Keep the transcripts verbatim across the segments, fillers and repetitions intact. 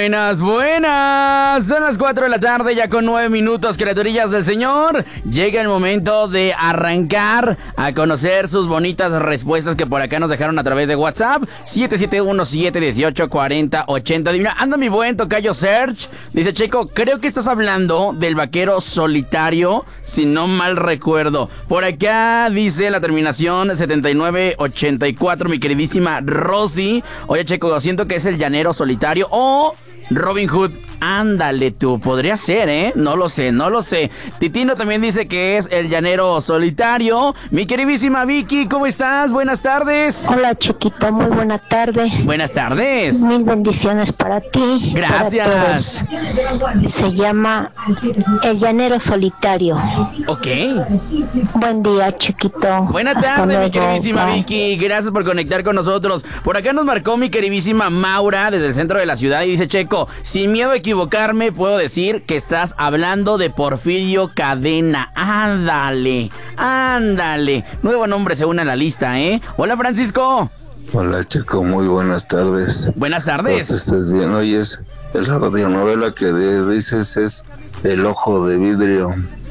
Buenas, buenas. Son las cuatro de la tarde, ya con nueve minutos, criaturillas del Señor. Llega el momento de arrancar a conocer sus bonitas respuestas que por acá nos dejaron a través de WhatsApp. siete siete uno siete uno ocho cuatro cero ocho cero. Adivina, anda mi buen tocayo Serge. Dice, Checo, creo que estás hablando del vaquero solitario, si no mal recuerdo. Por acá dice la terminación setenta y nueve ochenta y cuatro, mi queridísima Rosy. Oye, Checo, siento que es el llanero solitario o Robin Hood. Ándale tú, podría ser, ¿eh? No lo sé, no lo sé. Titino también dice que es el llanero solitario. Mi queridísima Vicky, ¿cómo estás? Buenas tardes. Hola, chiquita, muy buena tarde. Buenas tardes. Mil bendiciones para ti. Gracias. Para Se llama el llanero solitario. Ok. Buen día, chiquito. Buenas Hasta tardes, luego. mi queridísima Bye. Vicky. Gracias por conectar con nosotros. Por acá nos marcó mi queridísima Maura desde el centro de la ciudad y dice, Checo, sin miedo a equivocarme, puedo decir que estás hablando de Porfirio Cadena. Ándale, ándale. Nuevo nombre se une a la lista, ¿eh? Hola, Francisco. Hola, Checo, muy buenas tardes. Buenas Espero tardes. que estés bien. Oye, es la radionovela que de- dices es El Ojo de Vidrio,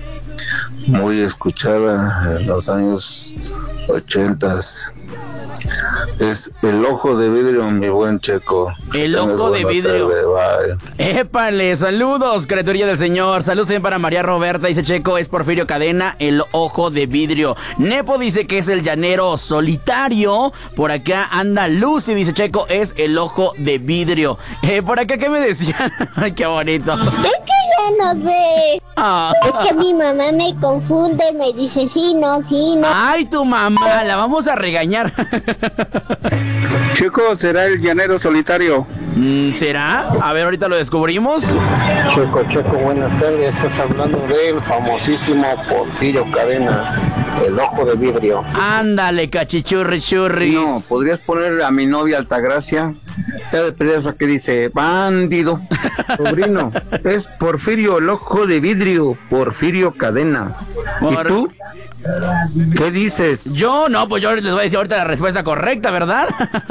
muy escuchada en los años ochentas. Es El Ojo de Vidrio, mi buen Checo. El Que tengas Ojo de buena Vidrio. tarde, bye. Épale, saludos, criaturilla del Señor. Saludos también para María Roberta. Dice, Checo, es Porfirio Cadena, el Ojo de Vidrio. Nepo dice que es el llanero solitario. Por acá anda Lucy, dice, Checo, es el Ojo de Vidrio. Eh, por acá, ¿qué me decían? Ay, qué bonito. Es que ya no sé. Ah. Es que mi mamá me confunde, me dice sí, no, sí, no. Ay, tu mamá, la vamos a regañar. Chico, ¿será el llanero solitario? Mm, ¿Será? A ver, ahorita lo descubrimos. Checo, Checo, buenas tardes. Estás hablando del famosísimo Porfirio Cadena, el Ojo de Vidrio. Ándale, cachichurri churris. No, ¿podrías poner a mi novia Altagracia? Ya de perdida esa que dice, bandido. Sobrino, es Porfirio, el Ojo de Vidrio, Porfirio Cadena. Por- ¿Y tú? ¿Qué dices? Yo no, pues yo les voy a decir ahorita la respuesta correcta, ¿verdad?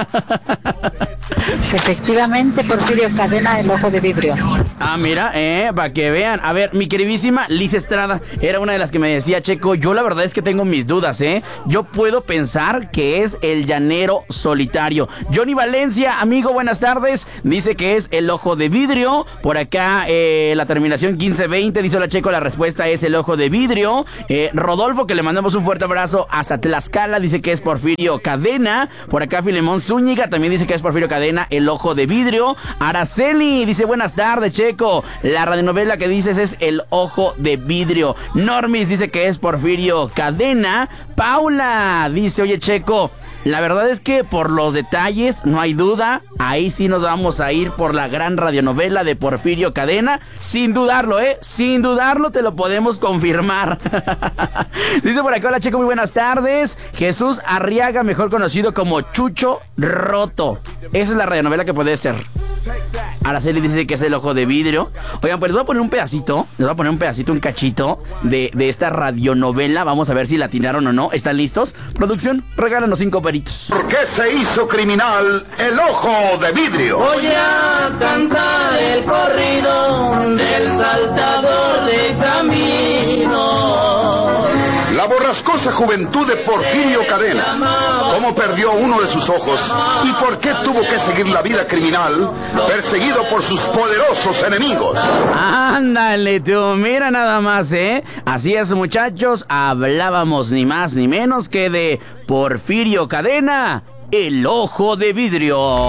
Efectivamente, Porfirio Cadena, el Ojo de Vidrio. Ah, mira, eh, para que vean. A ver, mi queridísima Liz Estrada era una de las que me decía, Checo, yo la verdad es que tengo mis dudas, ¿eh? Yo puedo pensar que es el llanero solitario. Johnny Valencia, amigo, buenas tardes. Dice que es el Ojo de Vidrio. Por acá, eh, la terminación quince veinte, dice la Checo, la respuesta es el Ojo de Vidrio. Eh, Rodolfo, que le mandamos un fuerte abrazo hasta Tlaxcala, dice que es Porfirio Cadena. Por acá, Filemón Zúñiga también dice que es Porfirio Cadena, el Ojo de Vidrio. Araceli dice, buenas tardes, Checo. La radionovela que dices es el Ojo de Vidrio. Normis dice que es Porfirio Cadena. Paula dice, oye, Checo, la verdad es que por los detalles, no hay duda, ahí sí nos vamos a ir por la gran radionovela de Porfirio Cadena. Sin dudarlo, ¿eh? Sin dudarlo, te lo podemos confirmar. Dice por acá, hola, Checo, muy buenas tardes. Jesús Arriaga, mejor conocido como Chucho Roto. Esa es la radionovela que puede ser. Araceli dice que es el Ojo de Vidrio. Oigan, pues les voy a poner un pedacito, les voy a poner un pedacito, un cachito de, de esta radionovela. Vamos a ver si la atinaron o no. ¿Están listos? Producción, regálanos cinco peritos. ¿Por qué se hizo criminal el Ojo de Vidrio? Voy a cantar el corrido del saltador de camino. La borrascosa juventud de Porfirio Cadena. ¿Cómo perdió uno de sus ojos? ¿Y por qué tuvo que seguir la vida criminal perseguido por sus poderosos enemigos? Ándale tú, mira nada más, ¿eh? Así es, muchachos, hablábamos ni más ni menos que de Porfirio Cadena, el Ojo de Vidrio.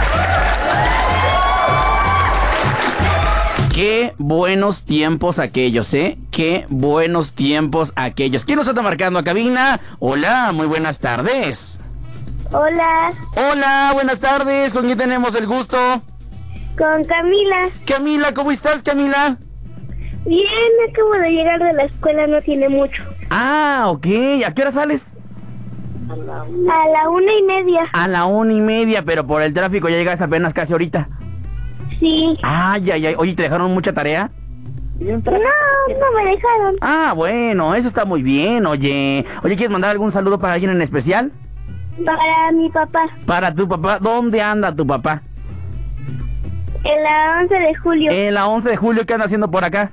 Qué buenos tiempos aquellos, ¿eh? Qué buenos tiempos aquellos. ¿Quién nos está marcando a cabina? Hola, muy buenas tardes. Hola, Hola, buenas tardes. ¿Con quién tenemos el gusto? con Camila. Camila, ¿cómo estás, Camila? Bien, acabo de llegar de la escuela, no tiene mucho. Ah, ok. ¿A qué hora sales? A la una y media. A la una y media, pero por el tráfico ya llegaste apenas casi ahorita. Sí. Ay, ay, ay. Oye, ¿te dejaron mucha tarea? No, no me dejaron. Ah, bueno, eso está muy bien, oye. Oye, ¿quieres mandar algún saludo para alguien en especial? Para mi papá. Para tu papá. ¿Dónde anda tu papá? En la once de julio. En la once de julio, ¿qué anda haciendo por acá?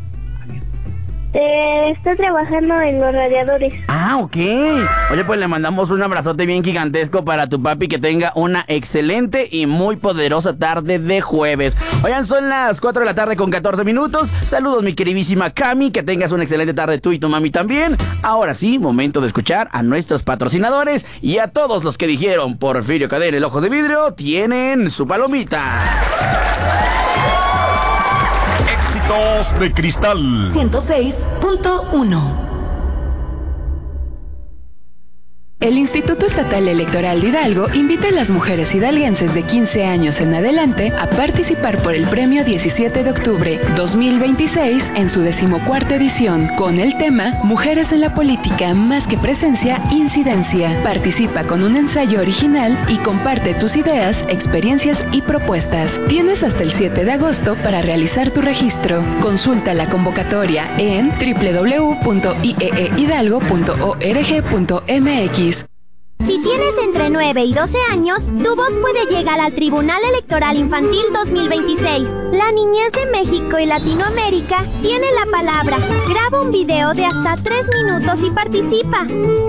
Eh, está trabajando en los radiadores. Ah, ok. Oye, pues le mandamos un abrazote bien gigantesco para tu papi, que tenga una excelente y muy poderosa tarde de jueves. Oigan, son las cuatro de la tarde con catorce minutos. Saludos, mi queridísima Cami, que tengas una excelente tarde tú y tu mami también. Ahora sí, momento de escuchar a nuestros patrocinadores y a todos los que dijeron Porfirio Cadena, el ojo de vidrio, tienen su palomita. Éxitos de Cristal ciento seis punto uno. El Instituto Estatal Electoral de Hidalgo invita a las mujeres hidalguenses de quince años en adelante a participar por el premio diecisiete de octubre dos mil veintiséis en su decimocuarta edición con el tema Mujeres en la Política, más que presencia, incidencia. Participa con un ensayo original y comparte tus ideas, experiencias y propuestas. Tienes hasta el siete de agosto para realizar tu registro. Consulta la convocatoria en doble u doble u doble u punto i e e hidalgo punto org punto m x. Si tienes entre nueve y doce años, tu voz puede llegar al Tribunal Electoral Infantil dos mil veintiséis. La niñez de México y Latinoamérica tiene la palabra. Graba un video de hasta tres minutos y participa.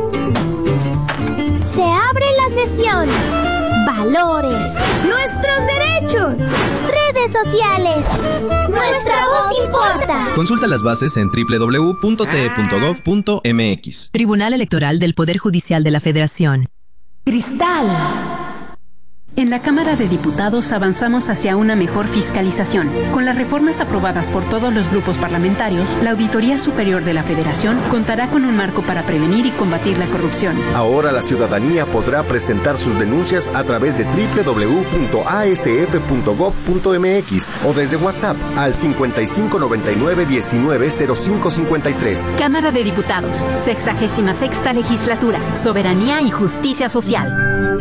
Se abre la sesión. Valores. Nuestros derechos. Redes sociales. Nuestra voz importa. Consulta las bases en doble u doble u doble u punto t e punto gov punto m x. Tribunal Electoral del Poder Judicial de la Federación. Cristal. En la Cámara de Diputados avanzamos hacia una mejor fiscalización. Con las reformas aprobadas por todos los grupos parlamentarios, la Auditoría Superior de la Federación contará con un marco para prevenir y combatir la corrupción. Ahora la ciudadanía podrá presentar sus denuncias a través de doble u doble u doble u punto a s f punto gov punto m x o desde WhatsApp al cincuenta y cinco noventa y nueve diecinueve cero cinco cincuenta y tres. Cámara de Diputados, sexagésima sexta Legislatura, Soberanía y Justicia Social.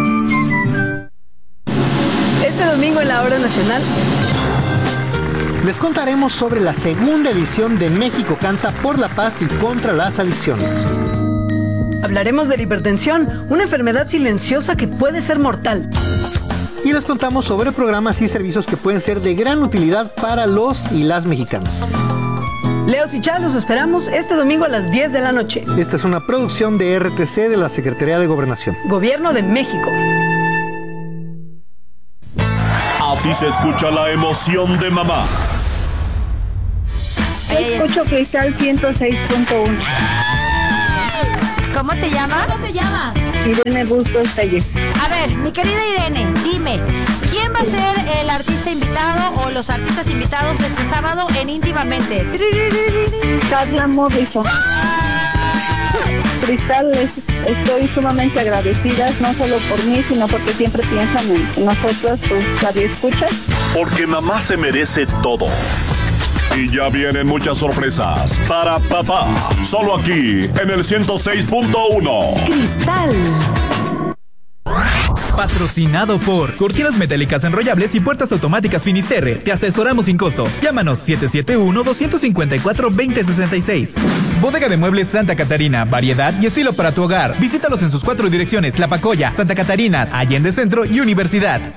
Este domingo en la Hora Nacional les contaremos sobre la segunda edición de México Canta por la Paz y contra las Adicciones. Hablaremos de la hipertensión, una enfermedad silenciosa que puede ser mortal. Y les contamos sobre programas y servicios que pueden ser de gran utilidad para los y las mexicanas. Leos y Chá, los esperamos este domingo a las diez de la noche. Esta es una producción de R T C de la Secretaría de Gobernación. Gobierno de México. Así se escucha la emoción de mamá. Escucho Cristal ciento seis punto uno. ¿Cómo te llamas? ¿Cómo te llamas? Irene Bustos Telles. A ver, mi querida Irene, dime, ¿quién va a ser el artista invitado o los artistas invitados este sábado en Íntimamente? Carla Morrison. Cristal, les, estoy sumamente agradecida, no solo por mí, sino porque siempre piensan en nosotros, tus radioescuchas. Porque mamá se merece todo. Y ya vienen muchas sorpresas para papá. Solo aquí, en el ciento seis punto uno. Cristal. Patrocinado por Cortinas Metálicas Enrollables y Puertas Automáticas Finisterre. Te asesoramos sin costo. Llámanos siete siete uno, dos cinco cuatro, dos cero seis seis. Bodega de Muebles Santa Catarina. Variedad y estilo para tu hogar. Visítalos en sus cuatro direcciones: Tlapacoya, Santa Catarina, Allende Centro y Universidad.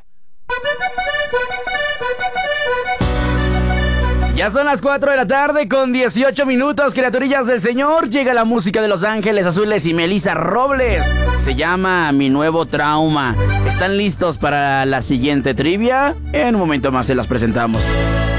Ya son las cuatro de la tarde con dieciocho minutos, criaturillas del Señor. Llega la música de Los Ángeles Azules y Melissa Robles. Se llama Mi Nuevo Trauma. ¿Están listos para la siguiente trivia? En un momento más se las presentamos.